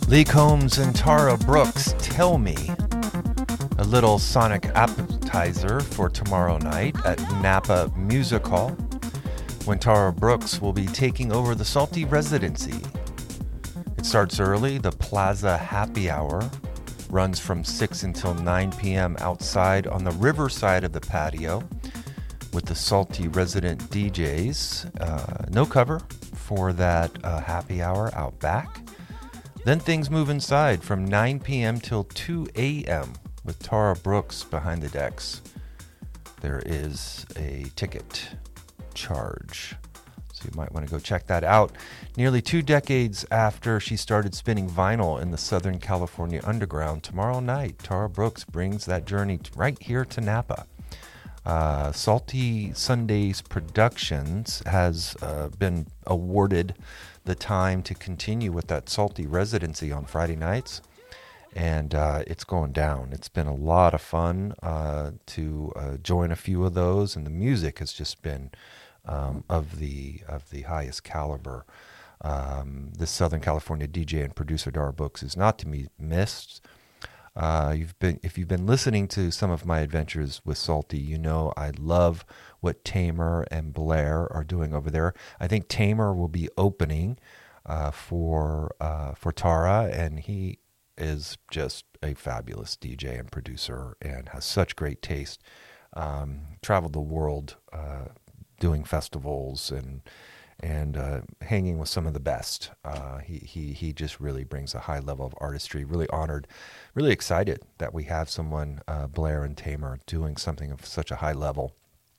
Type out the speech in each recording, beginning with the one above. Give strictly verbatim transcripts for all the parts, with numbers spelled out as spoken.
Lee Combs and Tara Brooks, Tell Me. A little sonic appetizer for tomorrow night at Napa Music Hall, when Tara Brooks will be taking over the Salty Residency. It starts early. The Plaza Happy Hour runs from six until nine p.m. outside on the river side of the patio with the Salty resident D Js. Uh, no cover for that uh, happy hour out back. Then things move inside from nine p.m. till two a.m. with Tara Brooks behind the decks. There is a ticket charge, so you might want to go check that out. Nearly two decades after she started spinning vinyl in the Southern California underground, tomorrow night, Tara Brooks brings that journey right here to Napa. Uh, Salty Sundays Productions has uh, been awarded the time to continue with that Salty residency on Friday nights, and uh, it's going down. It's been a lot of fun uh, to uh, join a few of those, and the music has just been um, of the of the highest caliber. Um, this Southern California D J and producer Tara Brooks is not to be missed. Uh, you've been, if you've been listening to some of my adventures with Salty, you know I love what Tamer and Blair are doing over there. I think Tamer will be opening uh, for uh, for Tara, and he is just a fabulous D J and producer and has such great taste. Um, traveled the world uh, doing festivals and and uh, hanging with some of the best. Uh, he, he he just really brings a high level of artistry. Really honored, really excited that we have someone, uh, Blair and Tamer, doing something of such a high level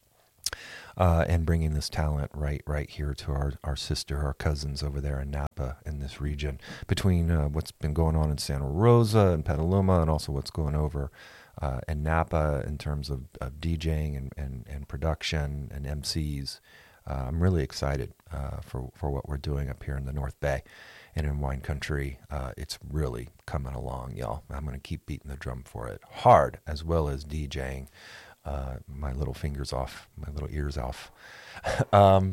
uh, and bringing this talent right right here to our, our sister, our cousins over there in Napa, in this region, between uh, what's been going on in Santa Rosa and Petaluma and also what's going over uh, in Napa in terms of, of DJing and, and, and production and M Cs. Uh, I'm really excited uh, for, for what we're doing up here in the North Bay and in wine country. Uh, it's really coming along, y'all. I'm going to keep beating the drum for it hard, as well as DJing uh, my little fingers off, my little ears off. um,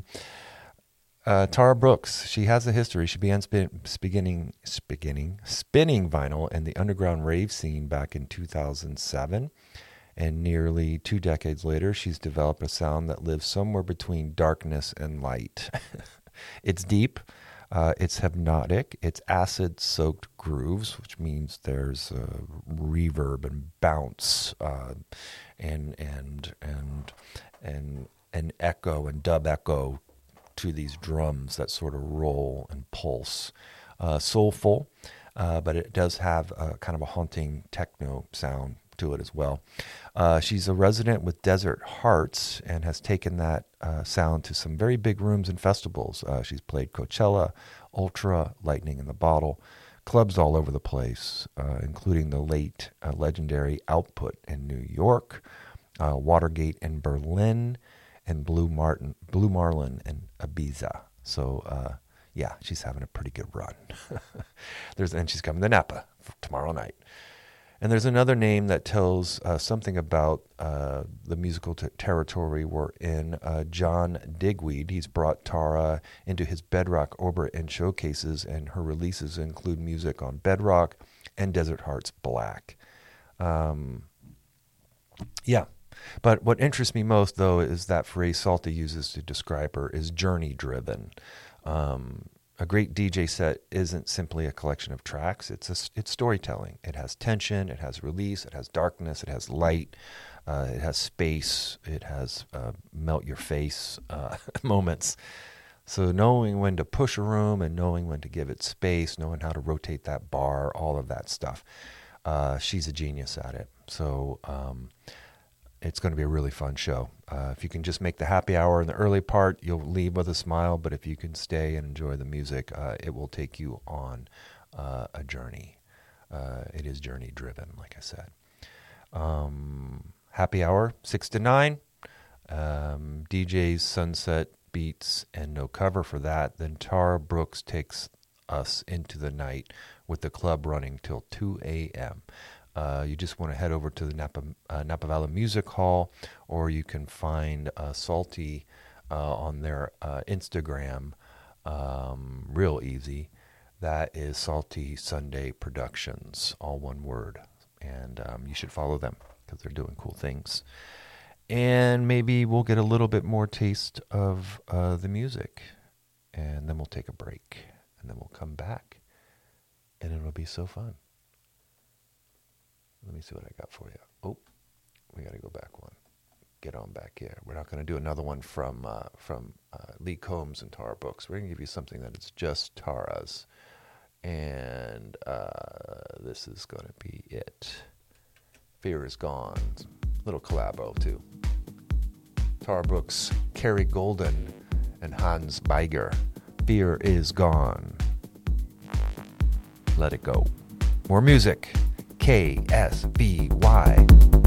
uh, Tara Brooks, she has a history. She began spin, beginning, beginning, spinning vinyl in the underground rave scene back in two thousand seven. And nearly two decades later, she's developed a sound that lives somewhere between darkness and light. It's deep, uh, it's hypnotic, it's acid-soaked grooves, which means there's uh, reverb and bounce uh, and and and and and echo and dub echo to these drums that sort of roll and pulse. Uh, soulful, uh, but it does have a, kind of a haunting techno sound to it as well. Uh, she's a resident with Desert Hearts and has taken that uh, sound to some very big rooms and festivals. Uh, she's played Coachella, Ultra, Lightning in the Bottle, clubs all over the place, uh, including the late uh, legendary Output in New York, uh, Watergate in Berlin, and Blue Martin, Blue Marlin in Ibiza. So, uh, yeah, she's having a pretty good run. There's and she's coming to Napa for tomorrow night. And there's another name that tells uh, something about uh, the musical t- territory we're in, uh, John Digweed. He's brought Tara into his Bedrock orbit and showcases, and her releases include music on Bedrock and Desert Hearts Black. Um, yeah, but what interests me most, though, is that phrase Salty uses to describe her is journey-driven. Um A great D J set isn't simply a collection of tracks. It's a, it's storytelling. It has tension. It has release. It has darkness. It has light. Uh, it has space. It has uh, melt-your-face uh, moments. So knowing when to push a room and knowing when to give it space, knowing how to rotate that bar, all of that stuff. Uh, she's a genius at it. So um, it's going to be a really fun show. Uh, if you can just make the happy hour in the early part, you'll leave with a smile. But if you can stay and enjoy the music, uh, it will take you on uh, a journey. Uh, it is journey driven, like I said. Um, happy hour, six to nine. Um, D Js, Sunset Beats, and no cover for that. Then Tara Brooks takes us into the night with the club running till two a.m. Uh, you just want to head over to the Napa, uh, Napa Valley Music Hall, or you can find uh, Salty uh, on their uh, Instagram. Um, real easy. That is Salty Sunday Productions, all one word. And um, you should follow them because they're doing cool things. And maybe we'll get a little bit more taste of uh, the music. And then we'll take a break. And then we'll come back. And it'll be so fun. Let me see what I got for you. Oh, we got to go back one. Get on back here. We're not going to do another one from uh, from uh, Lee Combs and Tara Brooks. We're going to give you something that is just Tara's. And uh, this is going to be it. Fear is Gone. Little collabo, too. Tara Brooks, Kerry Golden, and Hans Beiger. Fear is Gone. Let it go. More music. K S V Y.